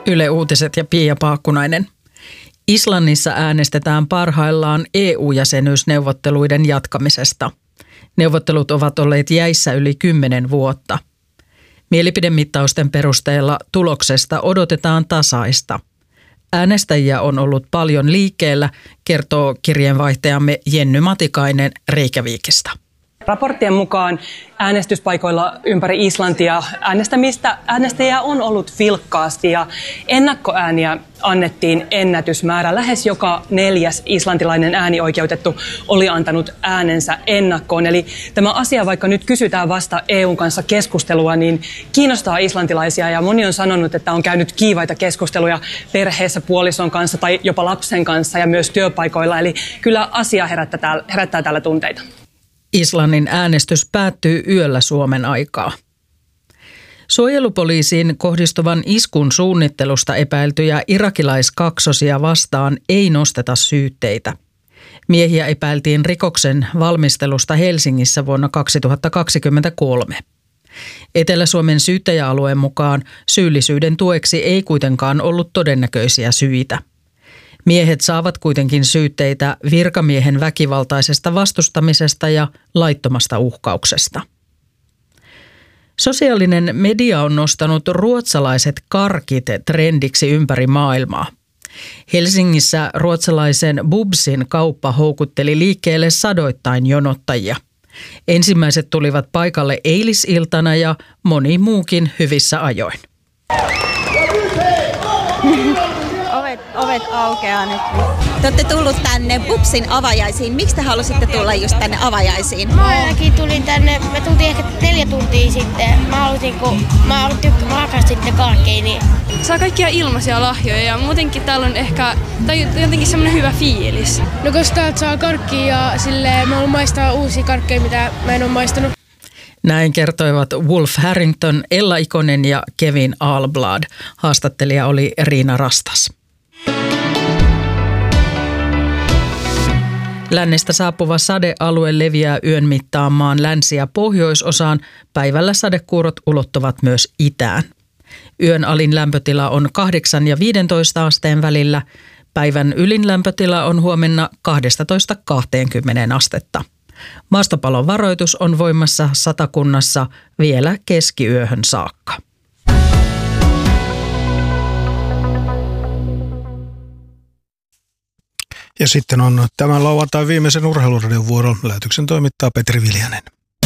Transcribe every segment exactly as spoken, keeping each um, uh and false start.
Yle Uutiset ja Pia Paakkunainen. Islannissa äänestetään parhaillaan E U-jäsenyysneuvotteluiden jatkamisesta. Neuvottelut ovat olleet jäissä yli kymmenen vuotta. Mielipidemittausten perusteella tuloksesta odotetaan tasaista. Äänestäjiä on ollut paljon liikkeellä, kertoo kirjeenvaihtajamme Jenny Matikainen Reykjavikista. Raporttien mukaan äänestyspaikoilla ympäri Islantia äänestämistä, äänestäjiä on ollut vilkkaasti ja ennakkoääniä annettiin ennätysmäärä. Lähes joka neljäs islantilainen äänioikeutettu oli antanut äänensä ennakkoon. Eli tämä asia, vaikka nyt kysytään vasta E U:n kanssa keskustelua, niin kiinnostaa islantilaisia ja moni on sanonut, että on käynyt kiivaita keskusteluja perheessä puolison kanssa tai jopa lapsen kanssa ja myös työpaikoilla. Eli kyllä asia herättää, herättää täällä tunteita. Islannin äänestys päättyy yöllä Suomen aikaa. Suojelupoliisiin kohdistuvan iskun suunnittelusta epäiltyjä irakilaiskaksosia vastaan ei nosteta syytteitä. Miehiä epäiltiin rikoksen valmistelusta Helsingissä vuonna kaksituhattakaksikymmentäkolme. Etelä-Suomen syyttäjäalueen mukaan syyllisyyden tueksi ei kuitenkaan ollut todennäköisiä syitä. Miehet saavat kuitenkin syytteitä virkamiehen väkivaltaisesta vastustamisesta ja laittomasta uhkauksesta. Sosiaalinen media on nostanut ruotsalaiset karkit trendiksi ympäri maailmaa. Helsingissä ruotsalaisen Bubsin kauppa houkutteli liikkeelle sadoittain jonottajia. Ensimmäiset tulivat paikalle eilisiltana ja moni muukin hyvissä ajoin. Ovet, ovet aukeaa nyt. Te olette tullut tänne Bubsin avajaisiin. Miksi te halusitte tulla just tänne avajaisiin? Mä ainakin tulin tänne, me tultiin ehkä neljä tuntia sitten. Mä halusin, kun mä rakastin sitten karkkeja, niin saa kaikkia ilmaisia lahjoja ja muutenkin täällä on ehkä tai jotenkin semmoinen hyvä fiilis. No koska täältä saa karkkia ja silleen mä haluan maistaa uusia karkkeja, mitä mä en ole maistanut. Näin kertoivat Wolf Harrington, Ella Ikonen ja Kevin Alblad. Haastattelija oli Riina Rastas. Lännestä saapuva sadealue leviää yön mittaan maan länsi- ja pohjoisosaan. Päivällä sadekuurot ulottuvat myös itään. Yön alin lämpötila on kahdeksan ja viidentoista asteen välillä. Päivän ylin lämpötila on huomenna kaksitoista kaksikymmentä astetta. Maastopalon varoitus on voimassa Satakunnassa vielä keskiyöhön saakka. Ja sitten on tämän lauantain viimeisen urheiluradion vuoron. Lähetyksen toimittaa Petri Viljanen.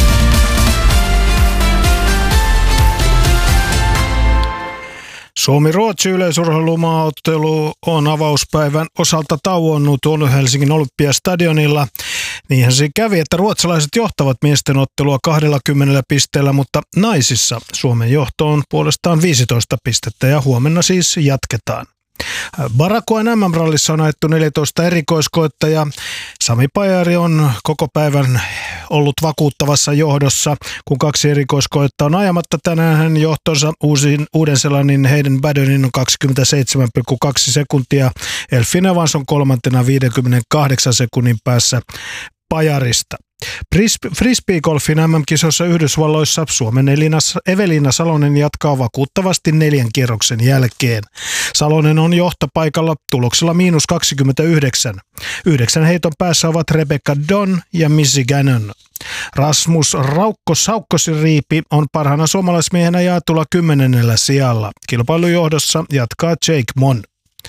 Suomi-Ruotsi yleisurheilumaaottelu on avauspäivän osalta tauonnut Helsingin Olympiastadionilla. Niinhän se kävi, että ruotsalaiset johtavat miesten ottelua kaksikymmentä pisteellä, mutta naisissa Suomen johto on puolestaan viisitoista pistettä ja huomenna siis jatketaan. Barakuan M M-rallissa on ajettu neljätoista erikoiskoettajaa. Sami Pajari on koko päivän ollut vakuuttavassa johdossa, kun kaksi erikoiskoetta on ajamatta. Tänään hän johtonsa uusin, Uuden-Seelannin Hayden Baddenin on kaksikymmentäseitsemän pilkku kaksi sekuntia. Elfyn Evans on kolmantena viidenkymmenenkahdeksan sekunnin päässä Pajarista. Frisbeegolfin M M-kisoissa Yhdysvalloissa Suomen Evelina Salonen jatkaa vakuuttavasti neljän kierroksen jälkeen. Salonen on johtopaikalla tuloksella miinus kaksikymmentäyhdeksän. Yhdeksän heiton päässä ovat Rebecca Don ja Missy Gannon. Rasmus Raukko Saukkosiriipi on parhaana suomalaismiehenä jaetulla kymmenennellä sijalla. Kilpailujohdossa jatkaa Jake Mon.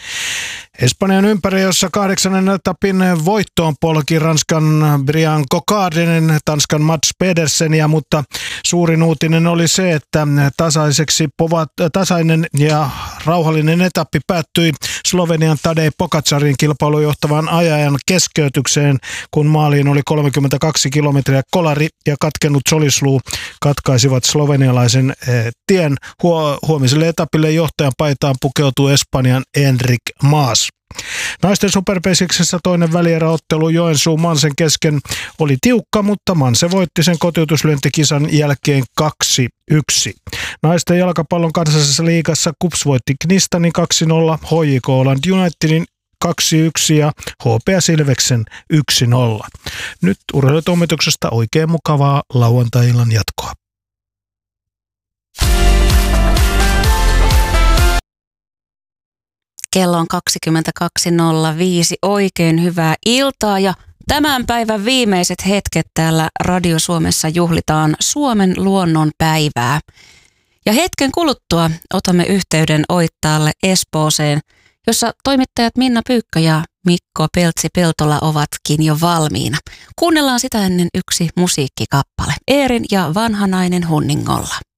Espanjan ympäri, jossa kahdeksannen etapin voittoon polki Ranskan Brian Cocardinen, Tanskan Mats Pedersenia, mutta suurin uutinen oli se, että tasaiseksi povat, tasainen ja rauhallinen etappi päättyi Slovenian Tadej Pogačarin kilpailujohtavan ajajan keskeytykseen, kun maaliin oli kolmekymmentäkaksi kilometriä kolari ja katkennut solisluu katkaisivat slovenialaisen tien. Huomiselle etapille johtajan paitaan pukeutui Espanjan Enric Mas. Naisten superpesiksessä toinen välieräottelu Joensuun Mansen kesken oli tiukka, mutta Manse voitti sen kotiutuslyöntikisan jälkeen kaksi yksi. Naisten jalkapallon kansallisessa liigassa KuPS voitti Knistanin kaksi nolla, H J K Åland Unitedin kaksi yksi ja H P S Ilveksen yksi nolla. Nyt urheilutoimituksesta oikein mukavaa lauantai-illan jatkoa. Kello on kaksikymmentäkaksi nolla viisi. Oikein hyvää iltaa ja tämän päivän viimeiset hetket täällä Radio Suomessa juhlitaan Suomen luonnon päivää. Ja hetken kuluttua otamme yhteyden Oittaalle Espooseen, jossa toimittajat Minna Pyykkä ja Mikko Peltsi-Peltola ovatkin jo valmiina. Kuunnellaan sitä ennen yksi musiikkikappale. Eerin ja Vanhanainen Hunningolla.